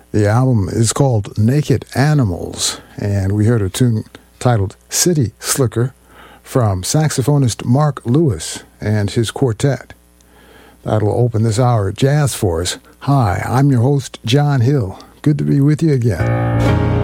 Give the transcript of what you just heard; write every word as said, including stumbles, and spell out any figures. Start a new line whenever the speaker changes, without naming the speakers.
The album is called Naked Animals, and we heard a tune titled City Slicker from saxophonist Mark Lewis and his quartet. That'll open this hour at Jazz for us. Hi, I'm your host, John Hill. Good to be with you again.